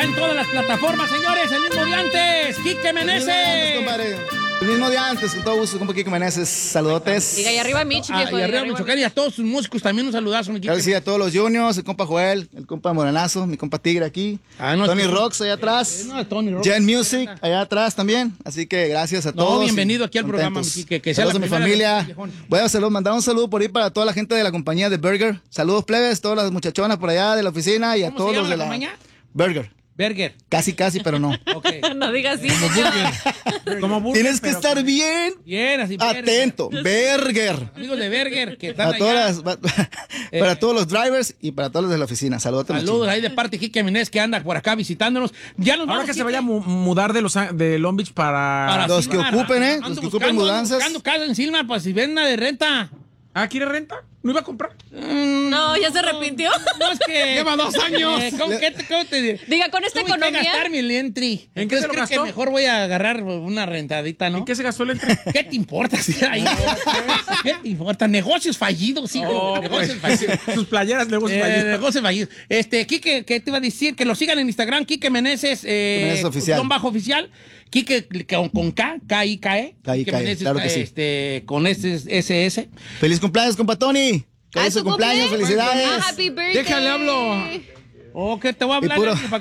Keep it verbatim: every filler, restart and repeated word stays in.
Ya en todas las plataformas, señores, el mismo día antes. Quique Meneses. Compadre. El mismo día antes, con todo gusto, compa Quique Meneses. Saludotes. Diga, y arriba Mitch, Ah, viejo. y diga, arriba Michoacán y a todos sus músicos también un saludazo, mi Quique. Gracias a todos los juniors, el compa Joel, el compa Moranazo, mi compa Tigre aquí. Ah, no, Tony es que- Rocks allá atrás. Eh, no, Tony Rocks. Gen Music allá atrás también. Así que gracias a No, todos. bienvenido y aquí al programa, contentos. mi Quique, que sea Saludos la a mi primera familia. vez, viejón. Voy a salud, mandar un saludo por ahí para toda la gente de la compañía de Burger. Saludos plebes, todas las muchachonas por allá de la oficina y a ¿Cómo todos se los llama de la la compañía? Burger. Burger. Casi, casi, pero no. Ok. No digas así. Como burger, Tienes que pero estar con- bien Bien, así. Burger. atento. Burger. Amigos de Burger que están A todas allá. las- para todos los drivers y para todos los de la oficina. Saludos. Saludos ahí de parte de Quique Meneses que anda por acá visitándonos. Ya nos Ahora vamos, que se Quique. vaya a mu- mudar de, los, An- de Long Beach para... Para los que Silmar. ocupen, ¿eh? Ando Los que buscando, ocupen ando mudanzas. buscando casa en Silmar para si ven una de renta. ¿Ah, quiere renta? ¿No iba a comprar? No, ya se arrepintió. No, es que... Lleva dos años. Eh, ¿cómo, qué te, cómo te diré? Diga, con esta Tuve que economía. gastar mi entry. ¿En qué se lo creo que gastó? mejor voy a agarrar una rentadita, ¿no? ¿En qué se gastó el entre? ¿Qué te importa? Sí, ahí? ¿Qué te importa? Negocios fallidos, hijo. Oh, negocios pues, fallidos. sus playeras luego se Eh, fallidas. negocios fallidos. Este, Quique, ¿qué te iba a decir? Que lo sigan en Instagram, Quique Meneses, eh, Meneses oficial. guión bajo oficial. Quique con, con K, K I K E. K I K E, Quique Meneses, claro que sí. este, con S S. Feliz cumpleaños, compa Tony. Que ¡Ay, es su su cumpleaños, cumple! felicidades. Ah, happy birthday. Déjale, hablo. Oh, ¿qué te voy a Y hablar? puro- para